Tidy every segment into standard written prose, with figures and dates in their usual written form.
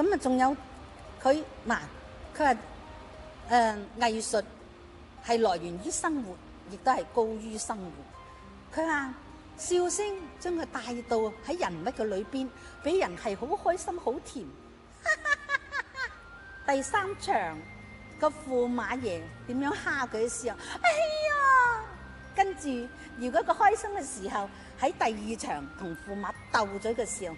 咁啊，仲有佢嗱，佢話藝術係來源於生活，亦都係高於生活。佢話笑聲將佢帶到喺人物嘅裏邊，俾人係好開心、好甜。第三場個駙馬爺點樣蝦佢嘅時候，哎呀！跟住如果佢開心嘅時候，喺第二場同駙馬鬥咗嘅時候，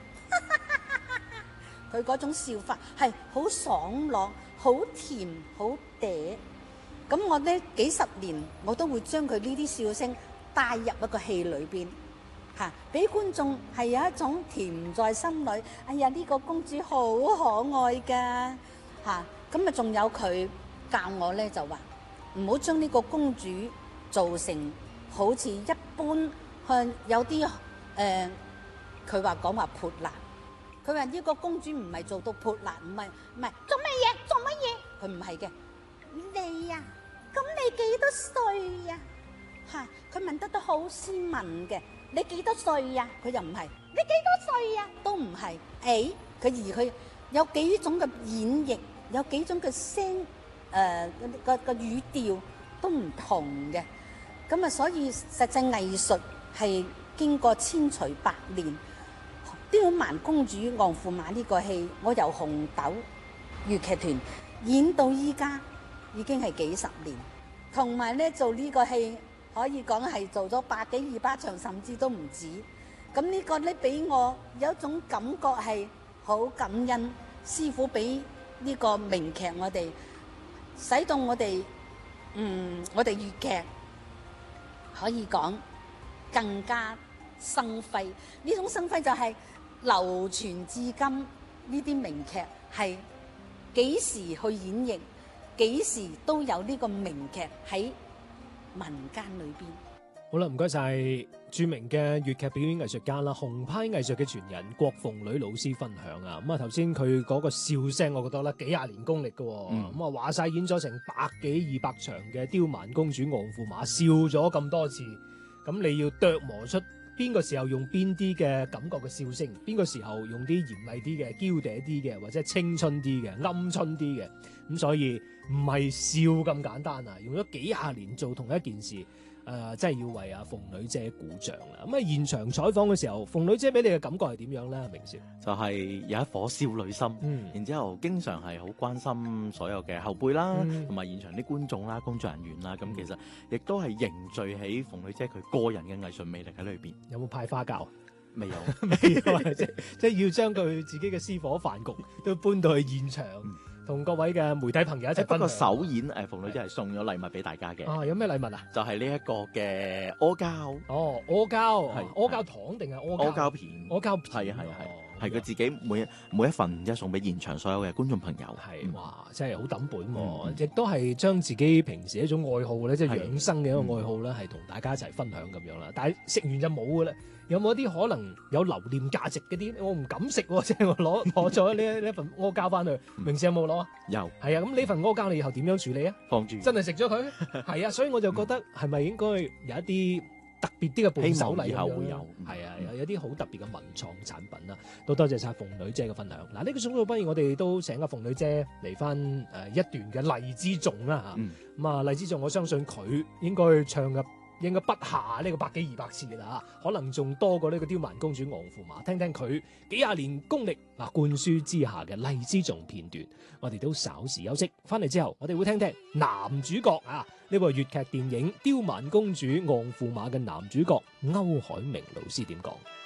佢嗰種笑法係好爽朗、好甜、好嗲。咁我呢幾十年我都會將佢呢啲笑聲帶入一個戲裏邊，俾觀眾係有一種甜在心裏。哎呀，呢個公主好可愛㗎咁啊，仲有佢教我咧就話唔好將呢個公主做成好似一般向有啲佢話講話潑辣。佢話呢個公主唔係做到潑辣，唔係做乜嘢做乜嘢，佢唔係嘅。你呀，咁你幾多歲呀？佢問得都好斯文嘅。你幾多歲呀？佢又唔係。你幾多歲呀？都唔係。佢有幾種嘅演繹，有幾種嘅聲個語調都唔同嘅。咁啊，所以實際藝術係經過千錘百煉。刁蠻公主昂駙馬呢個戲，我由紅豆粵劇團演到依家已經係幾十年，同埋咧做呢個戲可以講係做咗100幾200場，甚至都唔止。咁呢個咧俾我有一種感覺係好感恩師傅俾呢個名劇我哋，使到我哋我哋粵劇可以講更加生輝。呢種生輝就係流傳至今，呢啲名劇係幾時去演繹，幾時都有呢個名劇喺民間裏邊。 好啦，唔該晒著名嘅粵劇表演藝術家啦，紅派藝術嘅傳人郭鳳女老師分享啊。咁啊，頭先佢嗰個笑聲，我覺得咧幾廿年功力嘅。咁啊，話晒演咗成100幾200場嘅刁蠻公主昂駙馬，笑咗咁多次，咁你要琢磨出邊個時候用邊啲嘅感覺嘅笑聲，邊個時候用啲嚴厲啲嘅、嬌嗲啲嘅，或者青春啲嘅、鵪鶉啲嘅。咁所以唔係笑咁簡單啊，用咗幾廿年做同一件事。真係要為阿鳳女姐鼓掌啦！咁啊，現場採訪嘅時候，鳳女姐俾你嘅感覺係點樣咧？明少就係有一顆少女心，然之後經常係好關心所有嘅後輩啦，同埋現場啲觀眾啦、工作人員啦，咁其實亦都係凝聚起鳳女姐佢個人嘅藝術魅力喺裏邊。 有冇派花膠？ 未有， 未有，即係要將佢自己嘅私伙飯局都搬到去現場。同各位嘅媒體朋友一齊分享。不過首演鳳女姐係送咗禮物俾大家嘅。有咩禮物啊？就係呢一個嘅阿膠。阿膠係阿膠糖定係阿膠片？阿膠片係佢自己每一份即送俾現場所有嘅觀眾朋友。係哇，真係好抌本，亦都係將自己平時一種愛好咧，即係養生嘅一個愛好咧，係同大家一齊分享咁樣啦。但係食完就冇㗎啦。有冇一啲可能有留念價值嗰啲？我唔敢食，即係我攞咗呢一份阿膠翻去。明時有冇攞啊？有。係啊，咁呢份阿膠你以後點樣處理啊？放住。真係食咗佢？係啊，所以我就覺得係咪應該有一啲特別啲嘅伴手禮？以後會有。係啊，有啲好特別嘅文創產品啦。都多謝晒鳳女姐嘅分享。嗱，呢個鐘數不如我哋都請阿鳳女姐嚟翻一段嘅荔枝頌啦嚇。咁啊，荔枝頌我相信佢應該唱嘅。應該不下呢個100幾200次啦，可能仲多過呢個刁蠻公主昂駙馬。聽聽佢幾廿年功力灌輸之下嘅荔枝頌片段，我哋都稍時休息。翻嚟之後，我哋會聽聽男主角呢部粵劇電影《刁蠻公主昂駙馬》嘅男主角歐海明老師點講。